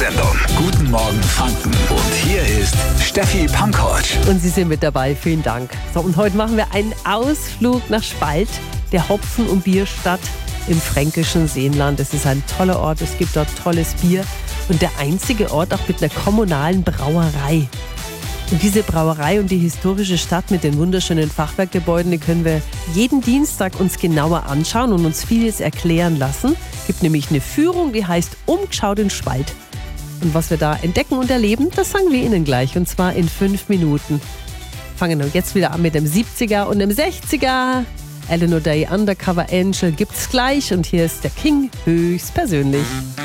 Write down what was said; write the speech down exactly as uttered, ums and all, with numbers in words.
Sendung. Guten Morgen Franken. Und hier ist Steffi Pankovic. Und Sie sind mit dabei, vielen Dank. So, und heute machen wir einen Ausflug nach Spalt, der Hopfen- und Bierstadt im fränkischen Seenland. Es ist ein toller Ort, es gibt dort tolles Bier und der einzige Ort auch mit einer kommunalen Brauerei. Und diese Brauerei und die historische Stadt mit den wunderschönen Fachwerkgebäuden, die können wir jeden Dienstag uns genauer anschauen und uns vieles erklären lassen. Es gibt nämlich eine Führung, die heißt Umgeschaut in Spalt. Und was wir da entdecken und erleben, das sagen wir Ihnen gleich, und zwar in fünf Minuten. Fangen wir jetzt wieder an mit dem siebziger und dem sechziger. Eleanor Day, Undercover Angel gibt's gleich und hier ist der King höchstpersönlich.